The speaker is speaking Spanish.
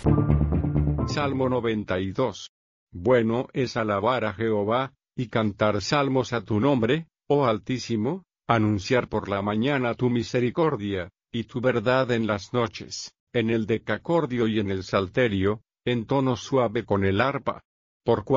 Salmo 92. Bueno es alabar a Jehová, y cantar salmos a tu nombre, oh Altísimo, anunciar por la mañana tu misericordia, y tu verdad en las noches, en el decacordio y en el salterio, en tono suave con el arpa. Por